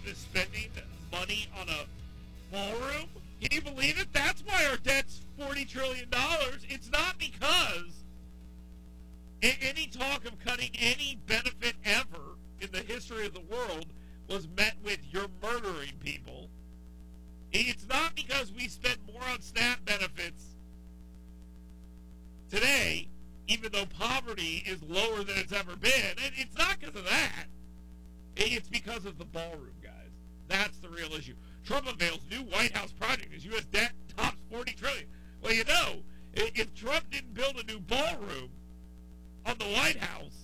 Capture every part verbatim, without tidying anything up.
is spending money on a ballroom? Can you believe it? That's why our debt's forty trillion dollars. It's not because any talk of cutting any benefit ever in the history of the world was met with "you're murdering people." It's not because we spend more on SNAP benefits today, even though poverty is lower than it's ever been. It's not because of that. It's because of the ballroom, guys. That's the real issue. Trump unveils new White House project as U S debt tops forty trillion dollars. Well, you know, if Trump didn't build a new ballroom on the White House,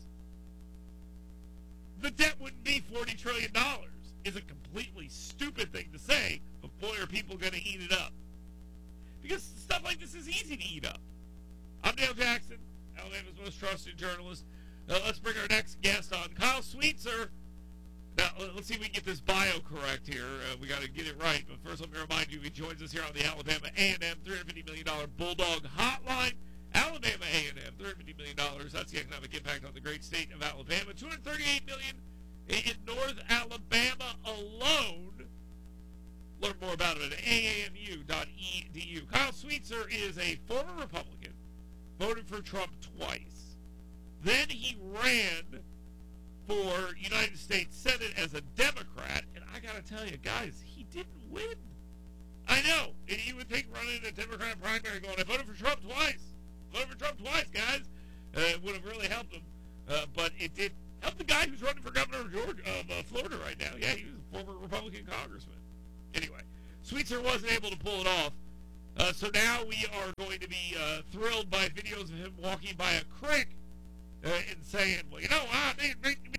the debt wouldn't be forty trillion dollars. It's a completely stupid thing to say, but boy, are people going to eat it up. Because stuff like this is easy to eat up. I'm Dale Jackson, Alabama's most trusted journalist. Uh, let's bring our next guest on, Kyle Sweetser. Now, let's see if we can get this bio correct here. Uh, we got to get it right. But first, let me remind you, he joins us here on the Alabama A and M three hundred fifty million dollars Bulldog Hotline. Alabama A and M, three hundred fifty million dollars. That's the economic impact on the great state of Alabama. two hundred thirty-eight million dollars in North Alabama alone. Learn more about it at A A M U dot E D U. Kyle Sweetser is a former Republican, voted for Trump twice. Then he ran for United States Senate as a Democrat, and I got to tell you, guys, he didn't win. I know. And you would think running a Democrat primary going, I voted for Trump twice. Voted for Trump twice, guys. Uh, it would have really helped him. Uh, but it did help the guy who's running for governor of, Georgia, of uh, Florida right now. Yeah, he was a former Republican congressman. Anyway, Sweetser wasn't able to pull it off. Uh, so now we are going to be uh, thrilled by videos of him walking by a creek uh, and saying, well, you know, I need,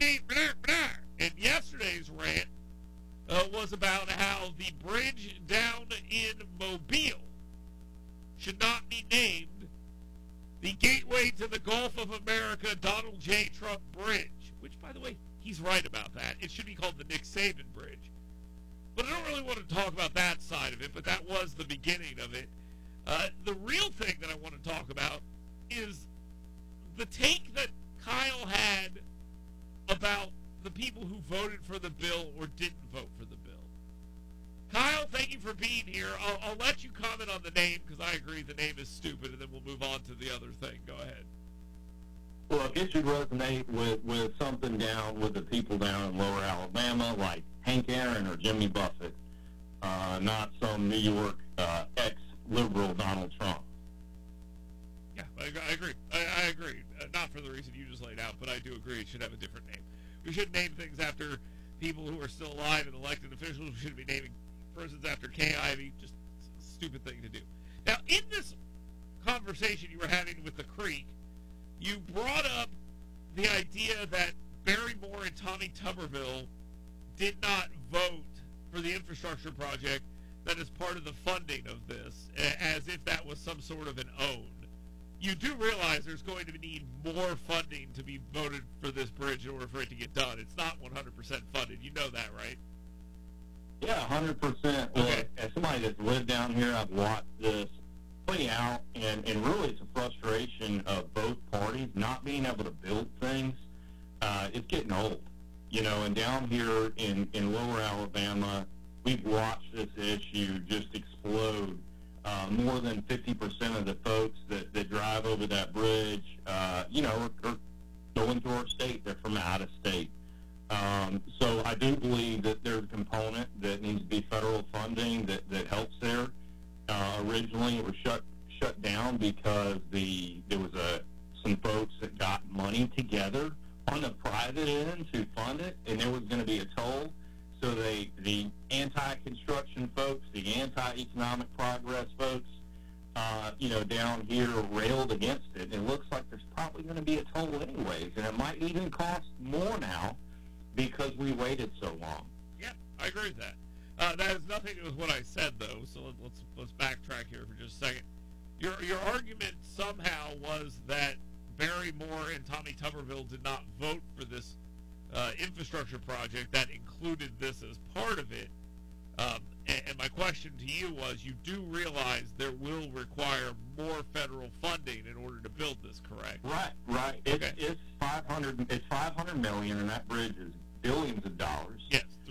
and yesterday's rant uh, was about how the bridge down in Mobile should not be named the Gateway to the Gulf of America Donald J. Trump Bridge, which, by the way, he's right about that. It should be called the Nick Saban Bridge. But I don't really want to talk about that side of it, but that was the beginning of it. Uh, the real thing that I want to talk about is the take that Kyle had about the people who voted for the bill or didn't vote for the bill. Kyle, thank you for being here. I'll, I'll let you comment on the name because I agree the name is stupid, and then we'll move on to the other thing. Go ahead. Well, it should resonate with, with something down with the people down in lower Alabama, like Hank Aaron or Jimmy Buffett, uh, not some New York uh, ex-liberal Donald Trump. Yeah, I, I agree. I, I agree. Uh, not for the reason you just laid out, but I do agree it should have a different name. We should name things after people who are still alive and elected officials. We shouldn't be naming persons after Kay Ivey. Just a stupid thing to do. Now, in this conversation you were having with the Creek, you brought up the idea that Barry Moore and Tommy Tuberville did not vote for the infrastructure project that is part of the funding of this, as if that was some sort of an own. You do realize there's going to need more funding to be voted for this bridge in order for it to get done. It's not one hundred percent funded. You know that, right? Yeah, one hundred percent. Okay. Well, as somebody that's lived down here, I've watched this play out, and, and really it's a frustration of both parties not being able to build things. Uh, it's getting old. You know, and down here in, in lower Alabama, we've watched this issue just explode. Uh, more than fifty percent of the folks that, that drive over that bridge, uh, you know, are, are going through our state. They're from out of state. Um, so I do believe that there's a component that needs to be federal funding that, that helps there. Uh, originally, it was shut shut down because the there was a some folks that got money together on the private end to fund it, and there was going to be a toll. So they, the anti-construction folks, the anti-economic progress folks, uh, you know, down here railed against it. It looks like there's probably going to be a toll anyways, and it might even cost more now because we waited so long. Yeah, I agree with that. Uh, that has nothing to do with what I said, though. So let, let's let's backtrack here for just a second. Your your argument somehow was that Barry Moore and Tommy Tuberville did not vote for this uh, infrastructure project that included this as part of it. Um, and, and my question to you was, you do realize there will require more federal funding in order to build this, correct? Right, right. It's, Okay. it's five hundred. It's five hundred million, and that bridge is billions of dollars. Yes,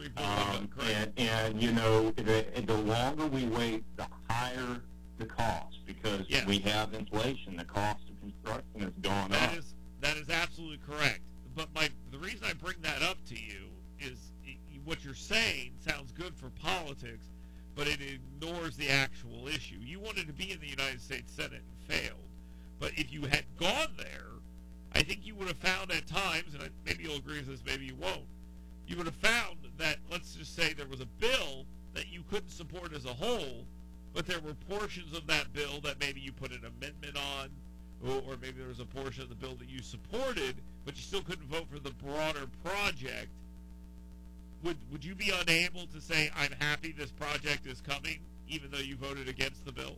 three bills I've done Um, correct. and, and, you know, the, the longer we wait, the higher the cost, because Yeah. we have inflation. The cost of construction has gone That up. is that is absolutely correct. But my the reason I bring that up to you is i- what you're saying sounds good for politics, but it ignores the actual issue. You wanted to be in the United States Senate and failed. But if you had gone there, I think you would have found at times, and I, maybe you'll agree with this, maybe you won't, you would have found that, let's just say there was a bill that you couldn't support as a whole, but there were portions of that bill that maybe you put an amendment on, or, or maybe there was a portion of the bill that you supported, but you still couldn't vote for the broader project. Would would you be unable to say, I'm happy this project is coming, even though you voted against the bill?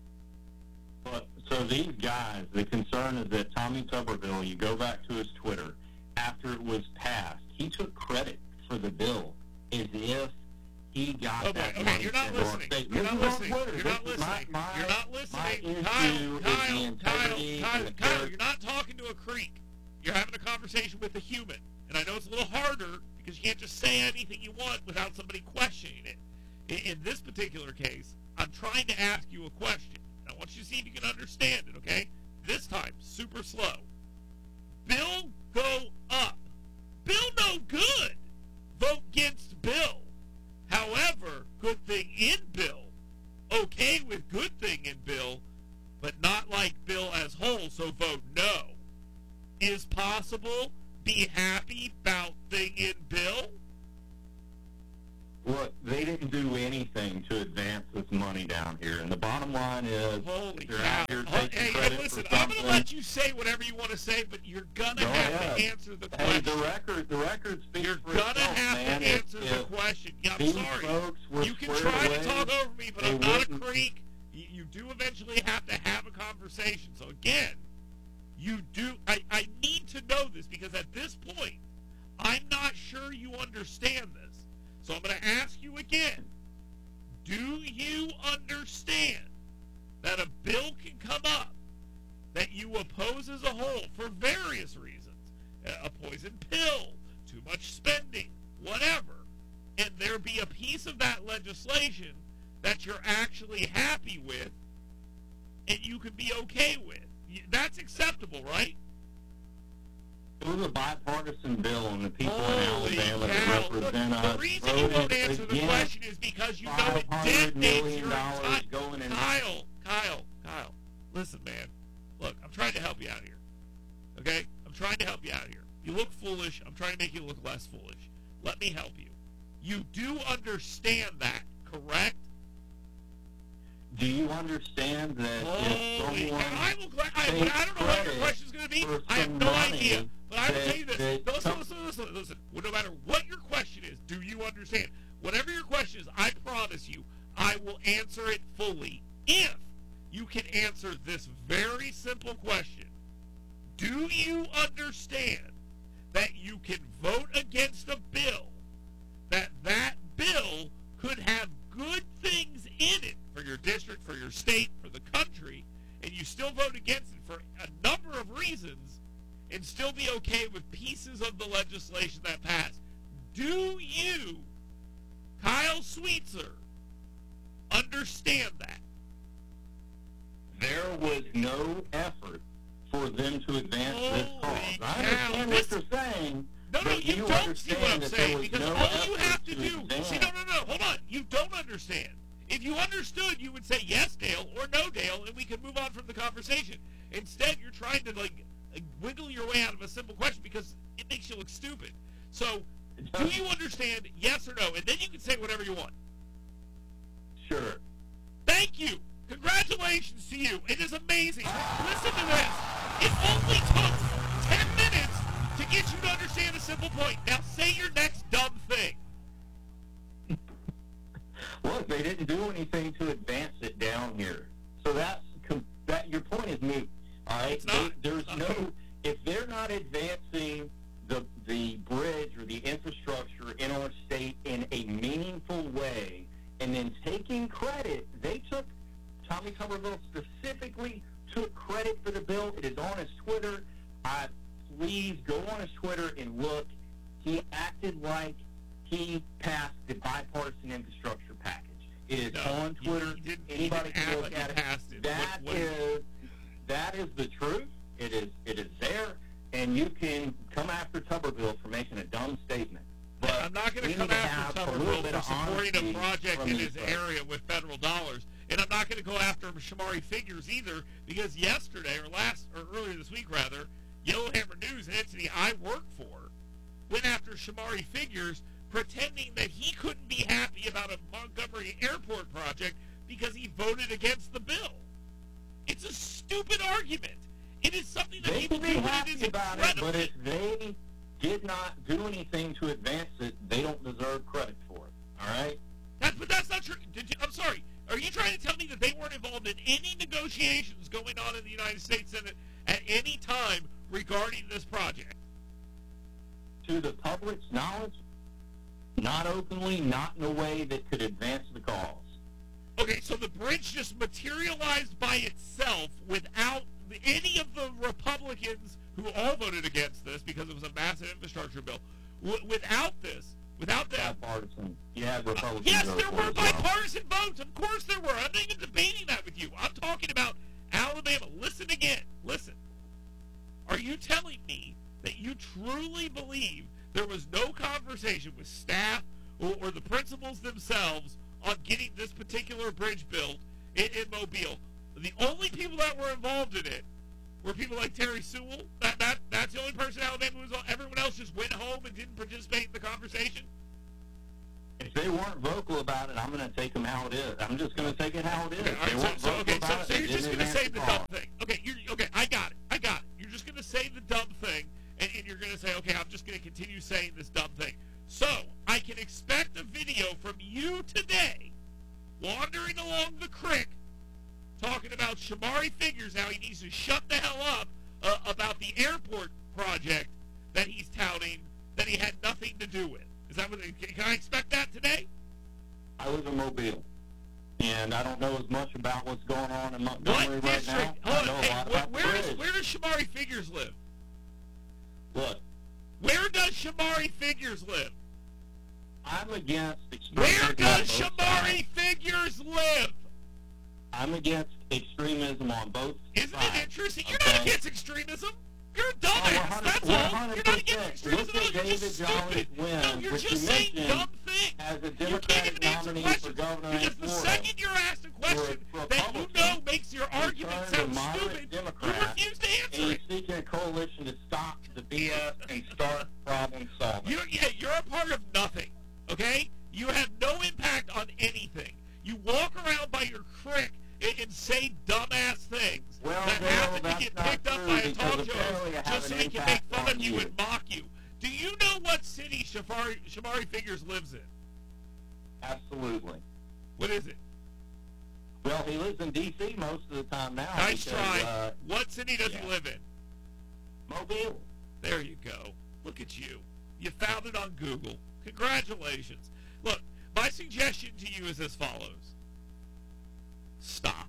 But, so these guys, the concern is that Tommy Tuberville, you go back to his Twitter, after it was passed, he took credit for the bill as if he got Okay, that okay, money you're not sent to our listening. state. You're This not is on listening. Twitter. You're This not is my- listening. my- You're not my listening. issue Kyle, is the Kyle, Kyle, integrity Kyle, and the Kyle, character. you're not talking to a creek. You're having a conversation with a human. And I know it's a little harder because you can't just say anything you want without somebody questioning it. In, in this particular case, I'm trying to ask you a question. I want you to see if you can understand it, okay? This time, super slow. Bill go up. Bill no good. Vote against Bill. However, good thing in Bill. Okay with good thing in Bill, but not like Bill as whole, so vote no. Is possible. Be happy about thing in Bill. Look, they didn't do anything to advance this money down here, and the bottom line is Holy they're cow. out here Oh, taking hey, credit hey, listen, for I'm something. going to let you say whatever you want to say, but you're going to Go have ahead. to answer the Hey, question. the record, the record speaks You're for going to itself, have man. to If- answer if the question. Yeah, I'm these sorry. folks were You can squared try away, to talk over me, but they I'm not a wouldn't- creek. You, you do eventually have to have a conversation. So again, you do. I, I need to know this because at this point, I'm not sure you understand this. So I'm going to ask you again. Do you understand that a bill can come up that you oppose as a whole for various reasons? A poison pill, too much spending, whatever. And there be a piece of that legislation that you're actually happy with and you can be okay with. That's acceptable, right? It was a bipartisan bill, and the people in Holy Alabama cow. that Look, represent the us reason you won't voted answer the against question is because you know five it hundred detonates million your dollars entire... going in. Kyle, Kyle, Kyle, listen, man. Look, I'm trying to help you out here. Okay? I'm trying to help you out here. You look foolish. I'm trying to make you look less foolish. Let me help you. You do understand that, correct? Do you understand that Holy if cow. someone I, will, I, I, takes I don't know what your credit question's going to be. for I have some no money idea. But I will that- tell you this. that No, listen, some- listen, listen, listen. Well, no matter what your question is, do you understand? Whatever your question is, I promise you, I will answer it fully if you can answer this very simple question. Do you understand that you can vote against a bill, that that bill could have good things in it for your district, for your state, for the country, and you still vote against it for a number of reasons and still be okay with pieces of the legislation that passed? Do you, Kyle Sweetser, understand that? there was no effort for them to advance this Holy cause. I cow, understand this- what you're saying. No, no, but you, you don't see what I'm understand that there saying, was because no all you effort have to to do, advance. see, no, no, no, hold on, you don't understand. If you understood, you would say yes, Dale, or no, Dale, and we could move on from the conversation. Instead, you're trying to, like, wiggle your way out of a simple question because it makes you look stupid. So, do you understand, yes or no? And then you can say whatever you want. Sure. Thank you. Congratulations to you. It is amazing. Listen to this. It only took ten minutes to get you to understand a simple point. Now say your next dumb thing. Look, they didn't do anything to advance it down here. So that's com- that. Your point is moot. All right. It's not. They, there's It's not. no. If they're not advancing the the bridge or the infrastructure in our state in a meaningful way, and then taking credit, they took Tommy Tuberville specifically took credit for the bill. It is on his Twitter. I please go on his Twitter and look. He acted like he passed the bipartisan infrastructure package. It is No, on he- Twitter. he didn't- he Anybody didn't can act look like he at it. passed it. That What- what- is that is the truth. It is it is there, and you can come after Tuberville for making a dumb statement. But I'm not going we to come need to after have a little Tuberville bit for of supporting a honesty project from in these his folks. area with federal dollars, and I'm not going to go after Shamari Figures either, because yesterday or last or earlier this week rather, Yellowhammer News, an entity I work for, went after Shamari Figures, pretending that he couldn't be happy about a Montgomery Airport project because he voted against the bill. It's a stupid argument. It is something that They people can be do, and it happy is about it, but incredibly if they did not do anything to advance it, they don't deserve credit for it. All right? That, but that's not true. Did you, I'm sorry. Are you trying to tell me that they weren't involved in any negotiations going on in the United States Senate at any time regarding this project? To the public's knowledge, not openly, not in a way that could advance the cause. Okay, so the bridge just materialized by itself without the, any of the Republicans who all voted against this because it was a massive infrastructure bill. W- without this, without that, Bipartisan. You had Republicans. yes, vote there for were it as well. bipartisan votes. Of course there were. I'm not even debating that with you. I'm talking about Alabama. Listen again. Listen. Are you telling me that you truly believe there was no conversation with staff or, or the principals themselves on getting this particular bridge built in, in Mobile? The only people that were involved in it were people like Terry Sewell. That that that's the only person in Alabama who was on. Everyone else just went home and didn't participate in the conversation. If they weren't vocal about it, I'm going to take them how it is. I'm just going to take it how it is. Okay, If all they right, weren't so, so, vocal okay, so, about so it, you're they just didn't going to advance say the the dumb cause. thing. Okay, you're okay. I got it. I got it. You're just going to say the dumb thing, and, and you're going to say, okay, I'm just going to continue saying this dumb thing. So I can expect a video from you today, wandering along the creek, talking about Shamari Figures, how he needs to shut the hell up uh, about the airport project that he's touting that he had nothing to do with. Is that what? Can I expect that today? I live in Mobile, and I don't know as much about what's going on in What Montgomery right district? now. Hold I know on, a hey, lot wh- about the where, does, bridge. where does Shamari Figures live? Look, Where does Shamari Figures live? I'm against extremism Where on does both Shamari sides. Figures live? I'm against extremism on both Isn't sides. it interesting? You're okay? not against extremism. You're a Oh, dumbass. That's one all. hundred You're not against percent. extremism. Look at You're David just Jolly's stupid. win, No, you're which just you saying mentioned dumb things. as a You can't Democratic even answer nominee questions. for governor Because in the Florida. second you're asked a question For a that you Republican know makes your to argument turn to sound moderate stupid, you Democrat, refuse to answer and it. he's seeking a coalition to stop the B S and start problem solving. You're, yeah, you're a part of nothing, okay? You have no impact on anything. You walk around by your crick and, and say dumbass things Well, that Bill, happen to that's get not picked up true by a because talk show apparently I have just so an they can make impact fun of on you you. and mock you. Do you know what city Shamari, Shamari Figures lives in? Absolutely. What is it? Well, he lives in D C most of the time now. Nice because, try. Uh, What city does he yeah. live in? Mobile. There you go. Look at you. You found it on Google. Congratulations. Look, my suggestion to you is as follows. Stop.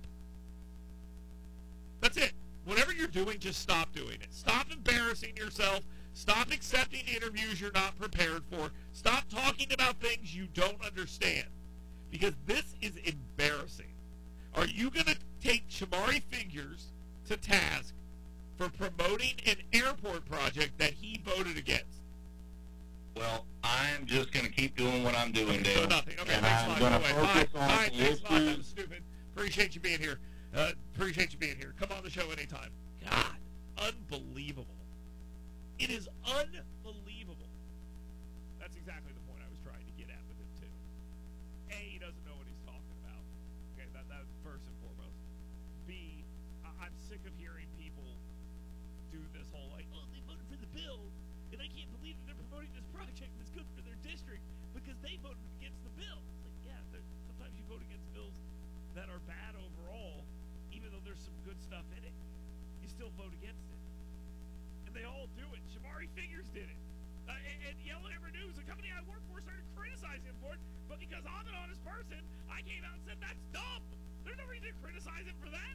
That's it. Whatever you're doing, just stop doing it. Stop embarrassing yourself. Stop accepting interviews you're not prepared for. Stop talking about things you don't understand. Because this is embarrassing. Are you going to take Shamari Figures to task for promoting an airport project that he voted against? Well, I'm just going to keep doing what I'm doing, Okay, Dale. so nothing. Okay, and thanks I'm a lot. going Go to away. focus Bye. on Bye. the Thanks a lot. That issues. was stupid. Appreciate you being here. Uh, appreciate you being here. Come on the show anytime. God, unbelievable. It is unbelievable. That's exactly the point I was trying to get at with him, too. A, he doesn't know what he's talking about. Okay, that, that's first and foremost. B, I, I'm sick of hearing people do this whole, like, oh, they voted for the bill, and I can't believe that they're promoting this project that's good for their district because they voted against the bill. It's like, yeah, there- sometimes you vote against bills that are bad overall, even though there's some good stuff in it. You still vote against it. And they all do it. Shamari Figures did it. Uh, and, and Yellowhammer News, the company I work for, started criticizing him for it, but because I'm an honest person, I came out and said, that's dumb. There's no reason to criticize him for that.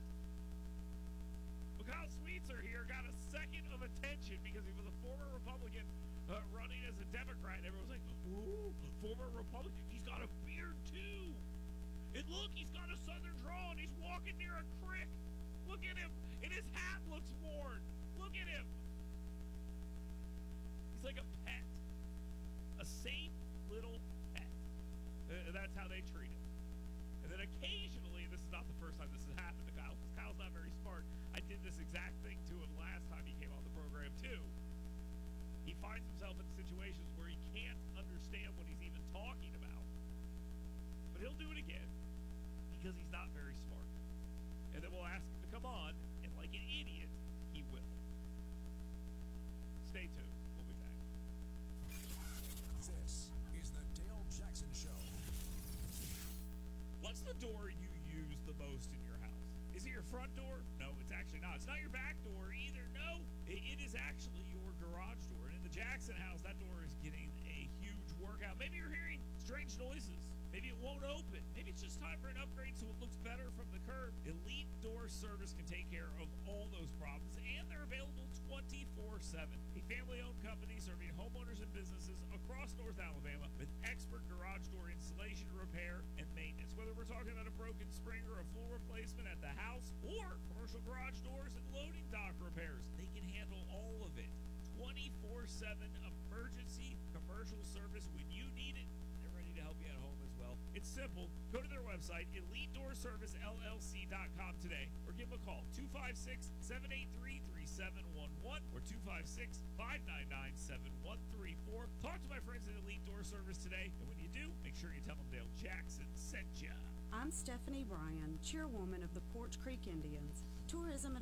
Well, Kyle Sweetser here got a second of attention because he was a former Republican uh, running as a Democrat. And everyone was like, ooh, former Republican. He's got a beard, too. And look, he's got a southern drawl, and he's walking near a creek. Look at him. And his hat looks worn. Look at him. He's like a pet. A safe little pet. Uh, that's how they treat him. And then occasionally, this is not the first time this has happened to Kyle, because Kyle's not very smart. I did this exact thing to him last time he came on the program, too. He finds himself in situations where he can't understand what he's even talking about. But he'll do it again, because he's not very smart. And then we'll ask him to come on, and like an idiot, he will. Stay tuned. We'll be back. This is the Dale Jackson Show. What's the door you use the most in your house? Is it your front door? No, it's actually not. It's not your back door either. No, it, it is actually your garage door. And in the Jackson house, that door is getting a huge workout. Maybe you're hearing strange noises. Maybe it won't open. Maybe it's just time for an upgrade so it looks better from the curb. Elite Door Service can take care of all those problems, and they're available twenty-four seven. A family-owned company serving homeowners and businesses across North Alabama with expert garage door installation, repair, and maintenance. Whether we're talking about a broken spring or a full replacement at the house or commercial garage doors and loading dock repairs, they can handle all of it. twenty-four seven emergency commercial service when you need it. They're ready to help you at home as well. It's simple. Go to their website, elite door service L L C dot com today, or give them a call, two five six, seven eight three, three seven one one or two five six, five nine nine, seven one three four. Talk to my friends at Elite Door Service today, and when you do, make sure you tell them Dale Jackson sent ya. I'm Stephanie Bryan, chairwoman of the Porch Creek Indians. Tourism and